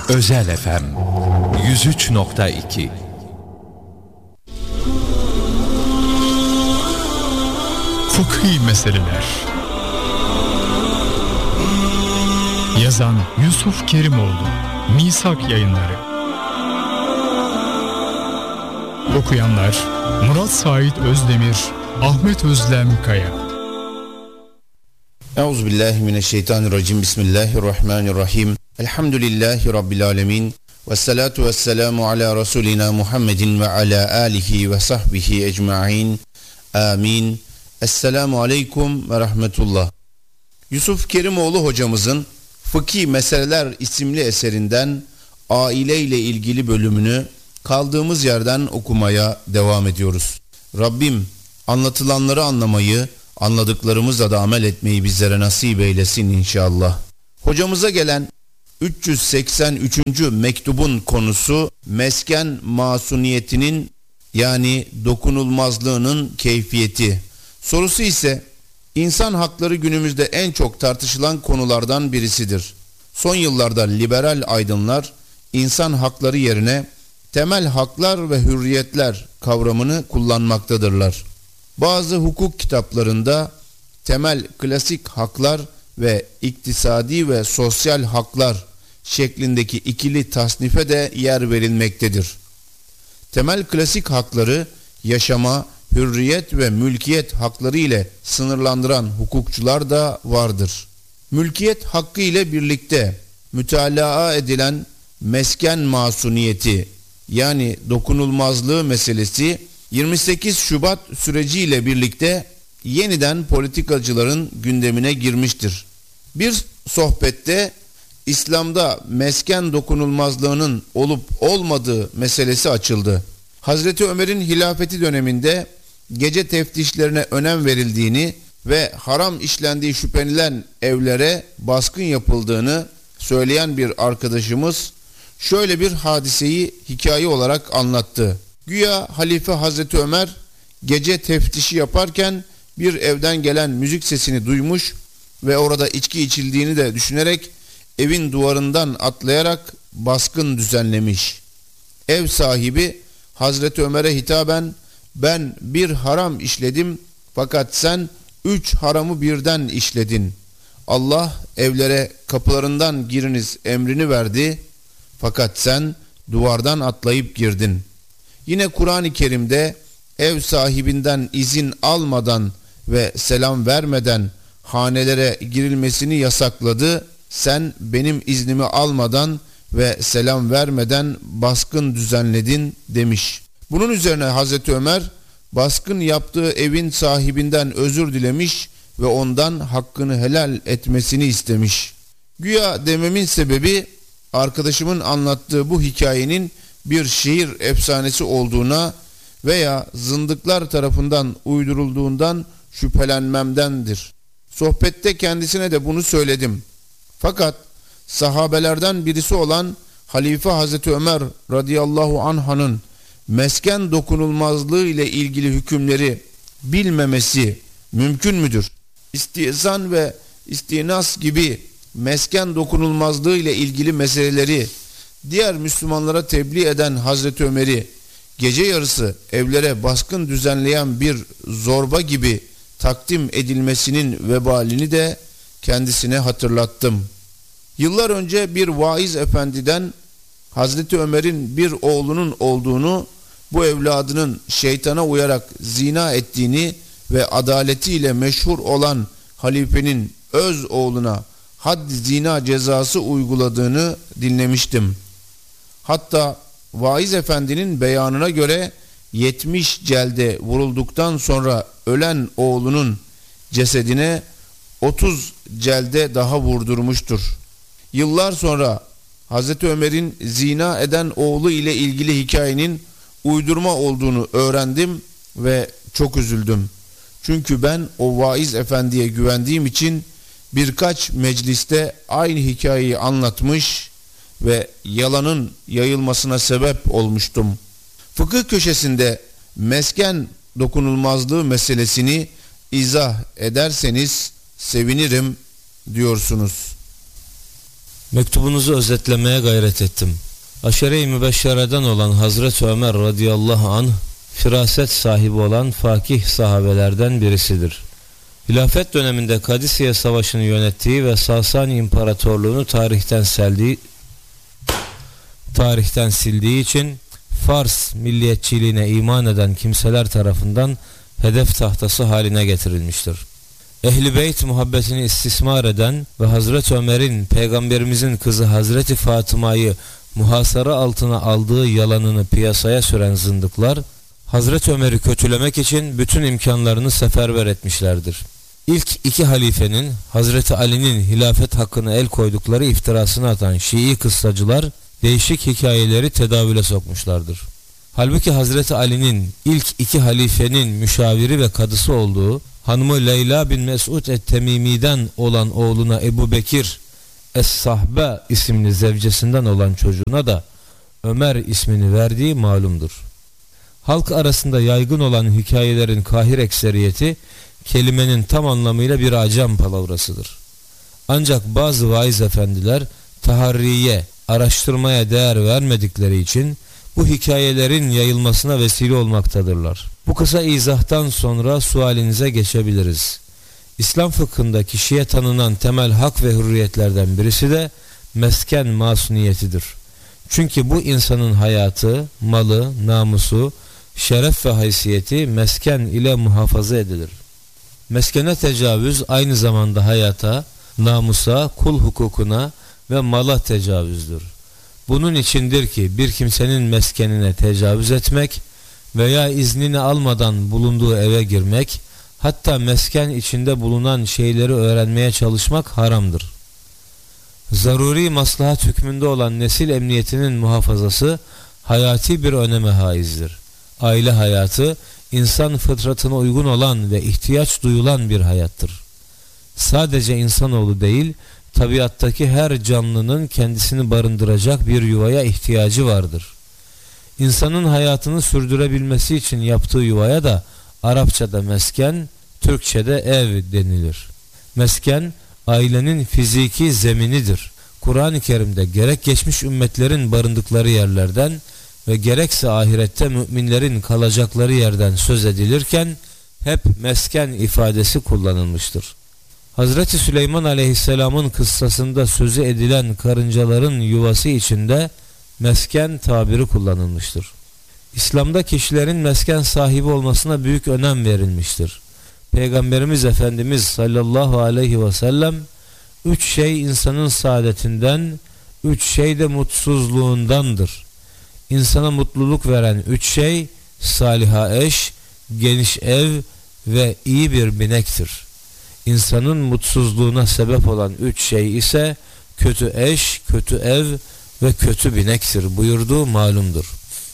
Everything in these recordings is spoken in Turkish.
Özel FM 103.2. Fıkhi meseleler. Yazan Yusuf Kerimoğlu. Misak Yayınları. Okuyanlar Murat Sait Özdemir, Ahmet Özlem Kaya. Euzubillahimineşşeytanirracim. Bismillahirrahmanirrahim. Elhamdülillahi Rabbil alemin. Vessalatu vesselamu ala Resulina Muhammedin ve ala alihi ve sahbihi ecma'in. Amin. Esselamu aleyküm ve rahmetullah. Yusuf Kerimoğlu hocamızın Fıkhi Meseleler isimli eserinden aile ile ilgili bölümünü kaldığımız yerden okumaya devam ediyoruz. Rabbim anlatılanları anlamayı, anladıklarımızla da amel etmeyi bizlere nasip eylesin inşallah. Hocamıza gelen 383. mektubun konusu mesken masuniyetinin yani dokunulmazlığının keyfiyeti. Sorusu ise insan hakları günümüzde en çok tartışılan konulardan birisidir. Son yıllarda liberal aydınlar insan hakları yerine temel haklar ve hürriyetler kavramını kullanmaktadırlar. Bazı hukuk kitaplarında temel klasik haklar ve iktisadi ve sosyal haklar şeklindeki ikili tasnife de yer verilmektedir. Temel klasik hakları yaşama, hürriyet ve mülkiyet hakları ile sınırlandıran hukukçular da vardır. Mülkiyet hakkı ile birlikte mütalaa edilen mesken masuniyeti yani dokunulmazlığı meselesi 28 Şubat süreciyle birlikte yeniden politikacıların gündemine girmiştir. Bir sohbette İslam'da mesken dokunulmazlığının olup olmadığı meselesi açıldı. Hazreti Ömer'in hilafeti döneminde gece teftişlerine önem verildiğini ve haram işlendiği şüphelenilen evlere baskın yapıldığını söyleyen bir arkadaşımız şöyle bir hadiseyi hikaye olarak anlattı. Güya Halife Hazreti Ömer gece teftişi yaparken bir evden gelen müzik sesini duymuş ve orada içki içildiğini de düşünerek evin duvarından atlayarak baskın düzenlemiş. Ev sahibi Hazreti Ömer'e hitaben ben bir haram işledim fakat sen 3 haramı birden işledin. Allah evlere kapılarından giriniz emrini verdi fakat sen duvardan atlayıp girdin. Yine Kur'an-ı Kerim'de ev sahibinden izin almadan ve selam vermeden hanelere girilmesini yasakladı. Sen benim iznimi almadan ve selam vermeden baskın düzenledin demiş. Bunun üzerine Hazreti Ömer baskın yaptığı evin sahibinden özür dilemiş ve ondan hakkını helal etmesini istemiş. Güya dememin sebebi arkadaşımın anlattığı bu hikayenin bir şehir efsanesi olduğuna veya zındıklar tarafından uydurulduğundan şüphelenmemdendir. Sohbette kendisine de bunu söyledim. Fakat sahabelerden birisi olan Halife Hazreti Ömer radıyallahu anh'ın mesken dokunulmazlığı ile ilgili hükümleri bilmemesi mümkün müdür? İstihsan ve istinas gibi mesken dokunulmazlığı ile ilgili meseleleri diğer Müslümanlara tebliğ eden Hazreti Ömer'i gece yarısı evlere baskın düzenleyen bir zorba gibi takdim edilmesinin vebalini de kendisine hatırlattım. Yıllar önce bir vaiz efendiden Hazreti Ömer'in bir oğlunun olduğunu, bu evladının şeytana uyarak zina ettiğini ve adaletiyle meşhur olan halifenin öz oğluna haddi zina cezası uyguladığını dinlemiştim. Hatta vaiz efendinin beyanına göre 70 celde vurulduktan sonra ölen oğlunun cesedine 30 celde daha vurdurmuştur. Yıllar sonra Hazreti Ömer'in zina eden oğlu ile ilgili hikayenin uydurma olduğunu öğrendim ve çok üzüldüm. Çünkü ben o vaiz efendiye güvendiğim için birkaç mecliste aynı hikayeyi anlatmış ve yalanın yayılmasına sebep olmuştum. Fıkıh köşesinde mesken dokunulmazlığı meselesini izah ederseniz sevinirim diyorsunuz. Mektubunuzu özetlemeye gayret ettim. Aşere-i Mübeşşere'den olan Hazreti Ömer radıyallahu anh, firaset sahibi olan fakih sahabelerden birisidir. Hilafet döneminde Kadisiye Savaşı'nı yönettiği ve Sasani İmparatorluğunu tarihten sildiği için Fars milliyetçiliğine iman eden kimseler tarafından hedef tahtası haline getirilmiştir. Ehl-i Beyt muhabbetini istismar eden ve Hazreti Ömer'in Peygamberimizin kızı Hazreti Fatıma'yı muhasara altına aldığı yalanını piyasaya süren zındıklar, Hazreti Ömer'i kötülemek için bütün imkanlarını seferber etmişlerdir. İlk iki halifenin Hazreti Ali'nin hilafet hakkını el koydukları iftirasını atan Şii kıssacılar değişik hikayeleri tedavüle sokmuşlardır. Halbuki Hazreti Ali'nin ilk iki halifenin müşaviri ve kadısı olduğu hanımı Leyla bin Mes'ud et-Temimi'den olan oğluna Ebu Bekir Es-Sahbe isimli zevcesinden olan çocuğuna da Ömer ismini verdiği malumdur. Halk arasında yaygın olan hikayelerin kahir ekseriyeti kelimenin tam anlamıyla bir acem palavrasıdır. Ancak bazı vaiz efendiler taharriye, araştırmaya değer vermedikleri için bu hikayelerin yayılmasına vesile olmaktadırlar. Bu kısa izahtan sonra sualinize geçebiliriz. İslam fıkhında kişiye tanınan temel hak ve hürriyetlerden birisi de mesken masuniyetidir. Çünkü bu insanın hayatı, malı, namusu, şeref ve haysiyeti mesken ile muhafaza edilir. Meskene tecavüz aynı zamanda hayata, namusa, kul hukukuna ve mala tecavüzdür. Bunun içindir ki bir kimsenin meskenine tecavüz etmek veya iznini almadan bulunduğu eve girmek, hatta mesken içinde bulunan şeyleri öğrenmeye çalışmak haramdır. Zaruri maslahat hükmünde olan nesil emniyetinin muhafazası hayati bir öneme haizdir. Aile hayatı, insan fıtratına uygun olan ve ihtiyaç duyulan bir hayattır. Sadece insanoğlu değil, tabiattaki her canlının kendisini barındıracak bir yuvaya ihtiyacı vardır. İnsanın hayatını sürdürebilmesi için yaptığı yuvaya da Arapçada mesken, Türkçede ev denilir. Mesken, ailenin fiziki zeminidir. Kur'an-ı Kerim'de gerek geçmiş ümmetlerin barındıkları yerlerden ve gerekse ahirette müminlerin kalacakları yerden söz edilirken hep mesken ifadesi kullanılmıştır. Hazreti Süleyman Aleyhisselam'ın kıssasında sözü edilen karıncaların yuvası içinde mesken tabiri kullanılmıştır. İslam'da kişilerin mesken sahibi olmasına büyük önem verilmiştir. Peygamberimiz Efendimiz sallallahu aleyhi ve sellem 3 şey insanın saadetinden, 3 şey de mutsuzluğundandır. İnsana mutluluk veren 3 şey saliha eş, geniş ev ve iyi bir binektir. İnsanın mutsuzluğuna sebep olan 3 şey ise kötü eş, kötü ev ve kötü binektir buyurduğu malumdur.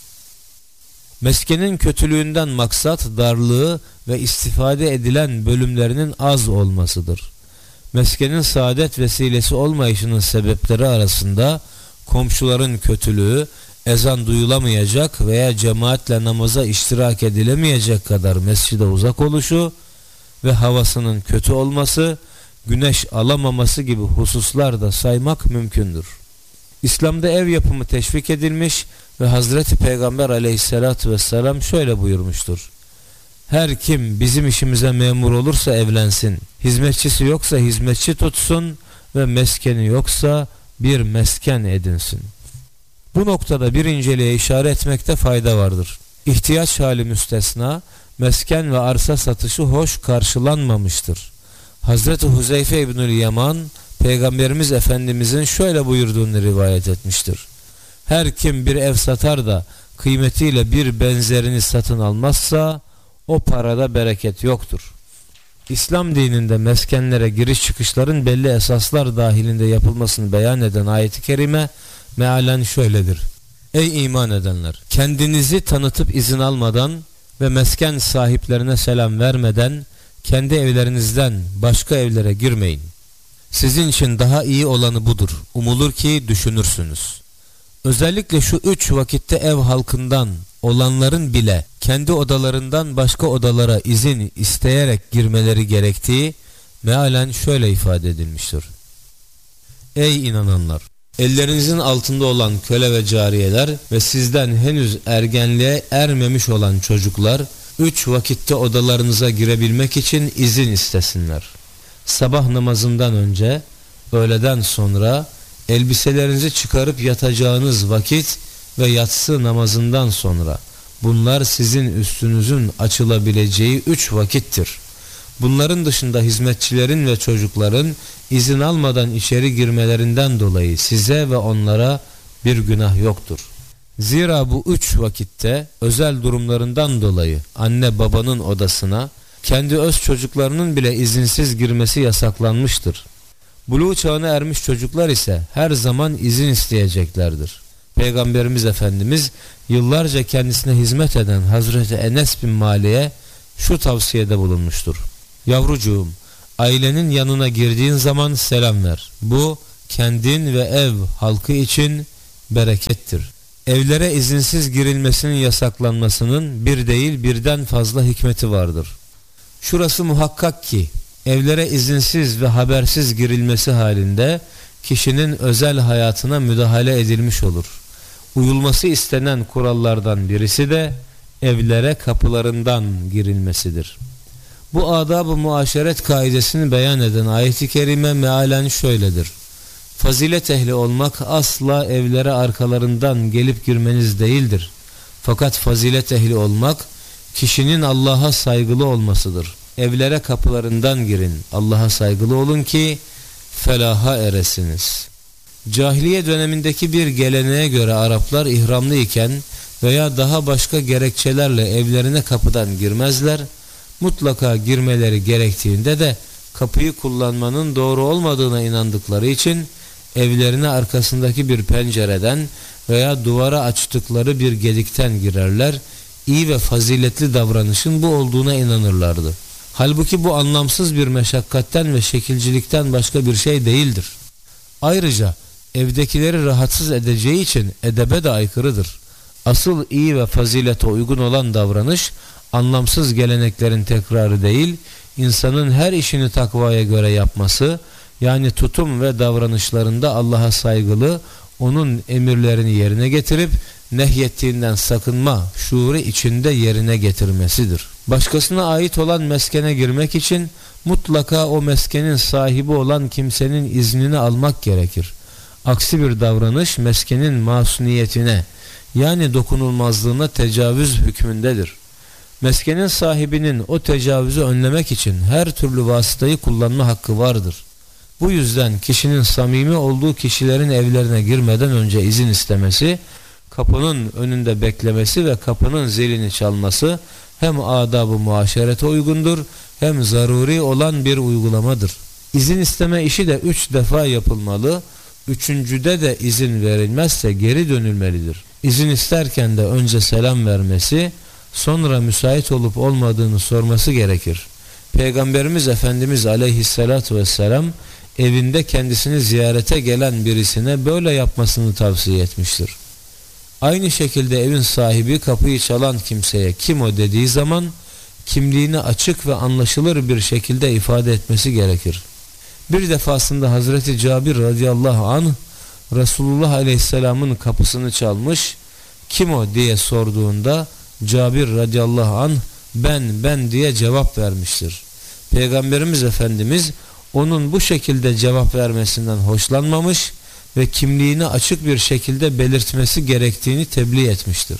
Meskenin kötülüğünden maksat darlığı ve istifade edilen bölümlerinin az olmasıdır. Meskenin saadet vesilesi olmayışının sebepleri arasında komşuların kötülüğü, ezan duyulamayacak veya cemaatle namaza iştirak edilemeyecek kadar mescide uzak oluşu ve havasının kötü olması, güneş alamaması gibi hususlar da saymak mümkündür. İslam'da ev yapımı teşvik edilmiş ve Hazreti Peygamber aleyhissalatü vesselam şöyle buyurmuştur. Her kim bizim işimize memur olursa evlensin, hizmetçisi yoksa hizmetçi tutsun ve meskeni yoksa bir mesken edinsin. Bu noktada bir inceliğe işaret etmekte fayda vardır. İhtiyaç hali müstesna, mesken ve arsa satışı hoş karşılanmamıştır. Hazreti Huzeyfe İbnül Yaman, Peygamberimiz Efendimizin şöyle buyurduğunu rivayet etmiştir. Her kim bir ev satar da kıymetiyle bir benzerini satın almazsa o parada bereket yoktur. İslam dininde meskenlere giriş çıkışların belli esaslar dahilinde yapılmasını beyan eden ayet-i kerime mealen şöyledir. Ey iman edenler! Kendinizi tanıtıp izin almadan ve mesken sahiplerine selam vermeden kendi evlerinizden başka evlere girmeyin. Sizin için daha iyi olanı budur. Umulur ki düşünürsünüz. Özellikle şu 3 vakitte ev halkından olanların bile kendi odalarından başka odalara izin isteyerek girmeleri gerektiği mealen şöyle ifade edilmiştir. Ey inananlar! Ellerinizin altında olan köle ve cariyeler ve sizden henüz ergenliğe ermemiş olan çocuklar 3 vakitte odalarınıza girebilmek için izin istesinler. Sabah namazından önce, öğleden sonra, elbiselerinizi çıkarıp yatacağınız vakit ve yatsı namazından sonra. Bunlar sizin üstünüzün açılabileceği 3 vakittir. Bunların dışında hizmetçilerin ve çocukların izin almadan içeri girmelerinden dolayı size ve onlara bir günah yoktur. Zira bu 3 vakitte özel durumlarından dolayı anne babanın odasına kendi öz çocuklarının bile izinsiz girmesi yasaklanmıştır. Buluğ çağına ermiş çocuklar ise her zaman izin isteyeceklerdir. Peygamberimiz Efendimiz yıllarca kendisine hizmet eden Hazreti Enes bin Malik'e şu tavsiyede bulunmuştur. Yavrucuğum, ailenin yanına girdiğin zaman selam ver. Bu kendin ve ev halkı için berekettir. Evlere izinsiz girilmesinin yasaklanmasının bir değil birden fazla hikmeti vardır. Şurası muhakkak ki evlere izinsiz ve habersiz girilmesi halinde kişinin özel hayatına müdahale edilmiş olur. Uyulması istenen kurallardan birisi de evlere kapılarından girilmesidir. Bu adab-ı muaşeret kaidesini beyan eden ayet-i kerime mealen şöyledir. Fazilet ehli olmak asla evlere arkalarından gelip girmeniz değildir. Fakat fazilet ehli olmak kişinin Allah'a saygılı olmasıdır. Evlere kapılarından girin, Allah'a saygılı olun ki felaha eresiniz. Cahiliye dönemindeki bir geleneğe göre Araplar ihramlı iken veya daha başka gerekçelerle evlerine kapıdan girmezler. Mutlaka girmeleri gerektiğinde de kapıyı kullanmanın doğru olmadığına inandıkları için evlerine arkasındaki bir pencereden veya duvara açtıkları bir gedikten girerler. İyi ve faziletli davranışın bu olduğuna inanırlardı. Halbuki bu anlamsız bir meşakkatten ve şekilcilikten başka bir şey değildir. Ayrıca evdekileri rahatsız edeceği için edebe de aykırıdır. Asıl iyi ve fazilete uygun olan davranış anlamsız geleneklerin tekrarı değil, insanın her işini takvaya göre yapması, yani tutum ve davranışlarında Allah'a saygılı, onun emirlerini yerine getirip nehyettiğinden sakınma şuuru içinde yerine getirmesidir. Başkasına ait olan meskene girmek için mutlaka o meskenin sahibi olan kimsenin iznini almak gerekir. Aksi bir davranış meskenin masuniyetine, yani dokunulmazlığına tecavüz hükmündedir. Meskenin sahibinin o tecavüzü önlemek için her türlü vasıtayı kullanma hakkı vardır. Bu yüzden kişinin samimi olduğu kişilerin evlerine girmeden önce izin istemesi, kapının önünde beklemesi ve kapının zilini çalması hem adab-ı muaşerete uygundur hem zaruri olan bir uygulamadır. İzin isteme işi de 3 defa yapılmalı, 3.'de de izin verilmezse geri dönülmelidir. İzin isterken de önce selam vermesi, sonra müsait olup olmadığını sorması gerekir. Peygamberimiz Efendimiz Aleyhisselatü Vesselam evinde kendisini ziyarete gelen birisine böyle yapmasını tavsiye etmiştir. Aynı şekilde evin sahibi kapıyı çalan kimseye kim o dediği zaman kimliğini açık ve anlaşılır bir şekilde ifade etmesi gerekir. Bir defasında Hazreti Cabir radıyallahu anh Resulullah aleyhisselamın kapısını çalmış, kim o diye sorduğunda Cabir radıyallahu anh ben diye cevap vermiştir. Peygamberimiz Efendimiz onun bu şekilde cevap vermesinden hoşlanmamış ve kimliğini açık bir şekilde belirtmesi gerektiğini tebliğ etmiştir.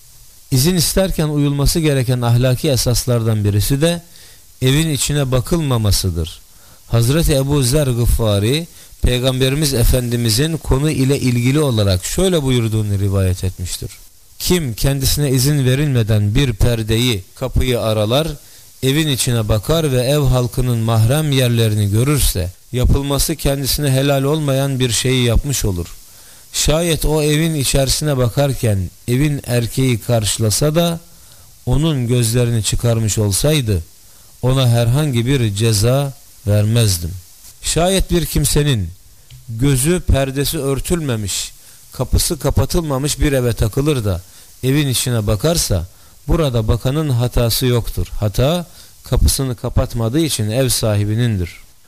İzin isterken uyulması gereken ahlaki esaslardan birisi de evin içine bakılmamasıdır. Hazreti Ebu Zer Gıffari Peygamberimiz Efendimizin konu ile ilgili olarak şöyle buyurduğunu rivayet etmiştir. Kim kendisine izin verilmeden bir perdeyi, kapıyı aralar, evin içine bakar ve ev halkının mahrem yerlerini görürse, yapılması kendisine helal olmayan bir şeyi yapmış olur. Şayet o evin içerisine bakarken evin erkeği karşılasa da onun gözlerini çıkarmış olsaydı ona herhangi bir ceza vermezdim. Şayet bir kimsenin gözü perdesi örtülmemiş, kapısı kapatılmamış bir eve takılır da evin içine bakarsa burada bakanın hatası yoktur. Hata kapısını kapatmadığı için ev sahibinindir.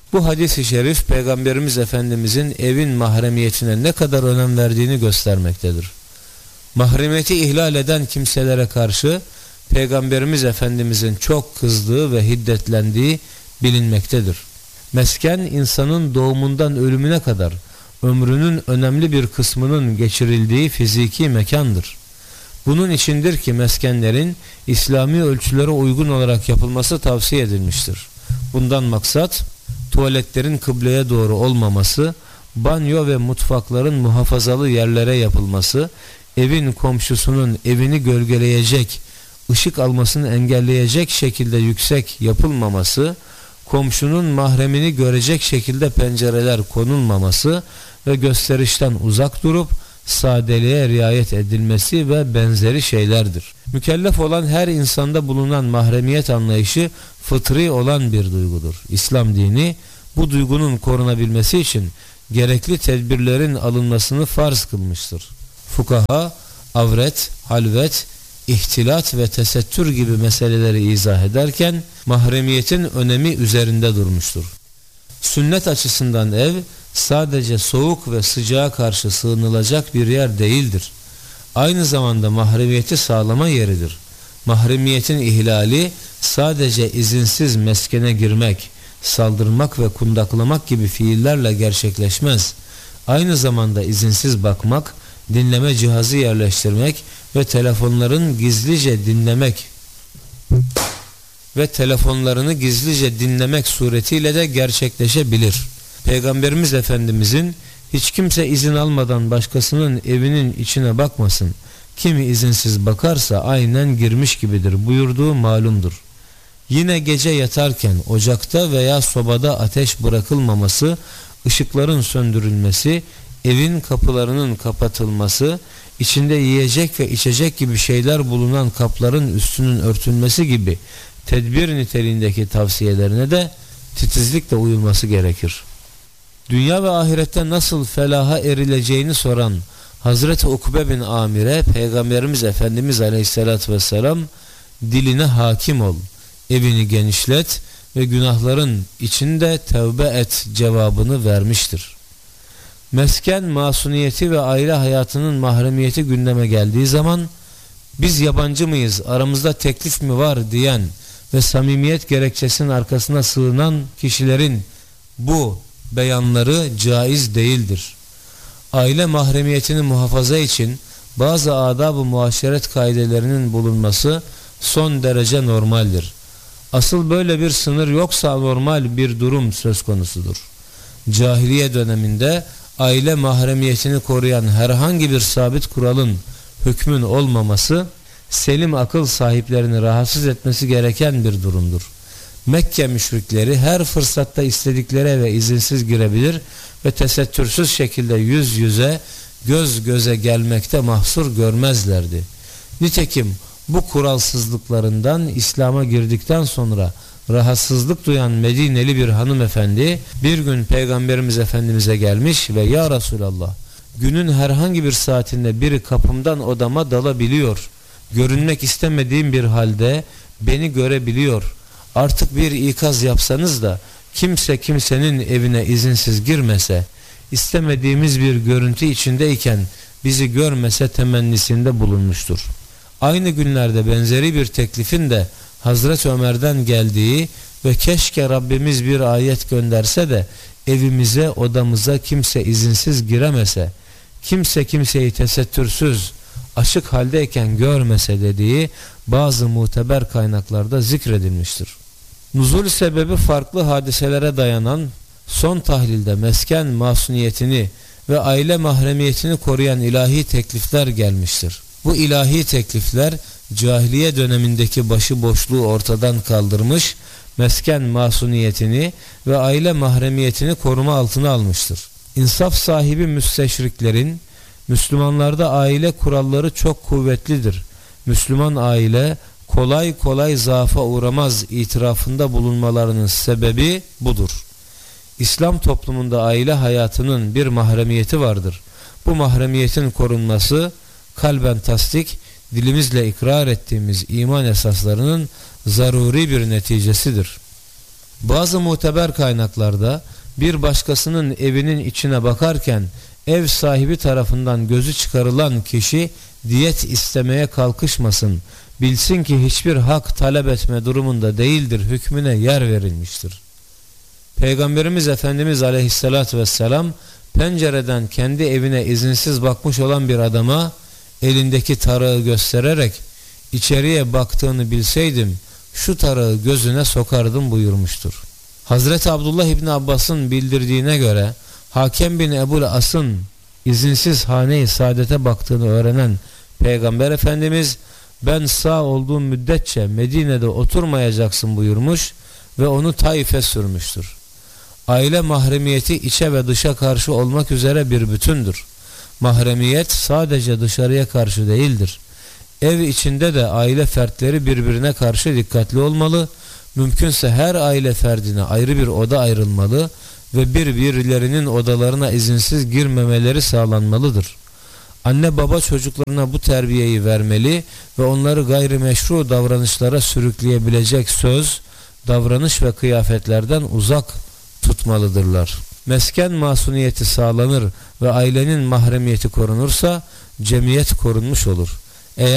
Bu hadis-i şerif Peygamberimiz Efendimizin evin mahremiyetine ne kadar önem verdiğini göstermektedir. Mahremiyeti ihlal eden kimselere karşı Peygamberimiz Efendimizin çok kızdığı ve hiddetlendiği bilinmektedir. Mesken insanın doğumundan ölümüne kadar ömrünün önemli bir kısmının geçirildiği fiziki mekandır. Bunun içindir ki meskenlerin İslami ölçülere uygun olarak yapılması tavsiye edilmiştir. Bundan maksat tuvaletlerin kıbleye doğru olmaması, banyo ve mutfakların muhafazalı yerlere yapılması, evin komşusunun evini gölgeleyecek, ışık almasını engelleyecek şekilde yüksek yapılmaması, komşunun mahremini görecek şekilde pencereler konulmaması ve gösterişten uzak durup sadeliğe riayet edilmesi ve benzeri şeylerdir. Mükellef olan her insanda bulunan mahremiyet anlayışı fıtri olan bir duygudur. İslam dini bu duygunun korunabilmesi için gerekli tedbirlerin alınmasını farz kılmıştır. Fukaha, avret, halvet, ihtilat ve tesettür gibi meseleleri izah ederken mahremiyetin önemi üzerinde durmuştur. Sünnet açısından ev sadece soğuk ve sıcağa karşı sığınılacak bir yer değildir. Aynı zamanda mahremiyeti sağlama yeridir. Mahremiyetin ihlali sadece izinsiz meskene girmek, saldırmak ve kundaklamak gibi fiillerle gerçekleşmez. Aynı zamanda izinsiz bakmak, dinleme cihazı yerleştirmek ve telefonlarını gizlice dinlemek suretiyle de gerçekleşebilir. Peygamberimiz Efendimizin hiç kimse izin almadan başkasının evinin içine bakmasın, kimi izinsiz bakarsa aynen girmiş gibidir buyurduğu malumdur. Yine gece yatarken ocakta veya sobada ateş bırakılmaması, ışıkların söndürülmesi, evin kapılarının kapatılması, içinde yiyecek ve içecek gibi şeyler bulunan kapların üstünün örtülmesi gibi tedbir niteliğindeki tavsiyelerine de titizlikle uyulması gerekir. Dünya ve ahirette nasıl felaha erileceğini soran Hazreti Ukbe bin Amir'e Peygamberimiz Efendimiz Aleyhisselatü Vesselam diline hakim ol, evini genişlet ve günahların içinde tevbe et cevabını vermiştir. Mesken masuniyeti ve aile hayatının mahremiyeti gündeme geldiği zaman biz yabancı mıyız, aramızda teklif mi var diyen ve samimiyet gerekçesinin arkasına sığınan kişilerin bu beyanları caiz değildir. Aile mahremiyetini muhafaza için bazı adab-ı muaşeret kaidelerinin bulunması son derece normaldir. Asıl böyle bir sınır yoksa normal bir durum söz konusudur. Cahiliye döneminde aile mahremiyetini koruyan herhangi bir sabit kuralın, hükmün olmaması, selim akıl sahiplerini rahatsız etmesi gereken bir durumdur. Mekke müşrikleri her fırsatta istedikleri eve izinsiz girebilir ve tesettürsüz şekilde yüz yüze, göz göze gelmekte mahsur görmezlerdi. Nitekim bu kuralsızlıklarından İslam'a girdikten sonra rahatsızlık duyan Medineli bir hanımefendi bir gün Peygamberimiz Efendimiz'e gelmiş ve "Ya Resulallah, günün herhangi bir saatinde biri kapımdan odama dalabiliyor. Görünmek istemediğim bir halde beni görebiliyor. Artık bir ikaz yapsanız da kimse kimsenin evine izinsiz girmese, istemediğimiz bir görüntü içindeyken bizi görmese" temennisinde bulunmuştur. Aynı günlerde benzeri bir teklifin de Hazreti Ömer'den geldiği ve keşke Rabbimiz bir ayet gönderse de evimize, odamıza kimse izinsiz giremese, kimse kimseyi tesettürsüz, açık haldeyken görmese dediği bazı muteber kaynaklarda zikredilmiştir. Nuzul sebebi farklı hadiselere dayanan son tahlilde mesken masuniyetini ve aile mahremiyetini koruyan ilahi teklifler gelmiştir. Bu ilahi teklifler cahiliye dönemindeki başıboşluğu ortadan kaldırmış, mesken masuniyetini ve aile mahremiyetini koruma altına almıştır. İnsaf sahibi müsteşriklerin Müslümanlarda aile kuralları çok kuvvetlidir, Müslüman aile kolay kolay zaafa uğramaz itirafında bulunmalarının sebebi budur. İslam toplumunda aile hayatının bir mahremiyeti vardır. Bu mahremiyetin korunması kalben tasdik, dilimizle ikrar ettiğimiz iman esaslarının zaruri bir neticesidir. Bazı muteber kaynaklarda bir başkasının evinin içine bakarken ev sahibi tarafından gözü çıkarılan kişi diyet istemeye kalkışmasın, bilsin ki hiçbir hak talep etme durumunda değildir hükmüne yer verilmiştir. Peygamberimiz Efendimiz Aleyhisselatü Vesselam pencereden kendi evine izinsiz bakmış olan bir adama elindeki tarağı göstererek içeriye baktığını bilseydim şu tarağı gözüne sokardım buyurmuştur. Hazreti Abdullah İbni Abbas'ın bildirdiğine göre Hakem bin Ebul As'ın izinsiz hane-i saadete baktığını öğrenen Peygamber Efendimiz ben sağ olduğum müddetçe Medine'de oturmayacaksın buyurmuş ve onu Taif'e sürmüştür. Aile mahremiyeti içe ve dışa karşı olmak üzere bir bütündür. Mahremiyet sadece dışarıya karşı değildir. Ev içinde de aile fertleri birbirine karşı dikkatli olmalı, mümkünse her aile ferdine ayrı bir oda ayrılmalı ve birbirlerinin odalarına izinsiz girmemeleri sağlanmalıdır. Anne baba çocuklarına bu terbiyeyi vermeli ve onları gayrimeşru davranışlara sürükleyebilecek söz, davranış ve kıyafetlerden uzak tutmalıdırlar. Mesken masuniyeti sağlanır ve ailenin mahremiyeti korunursa cemiyet korunmuş olur.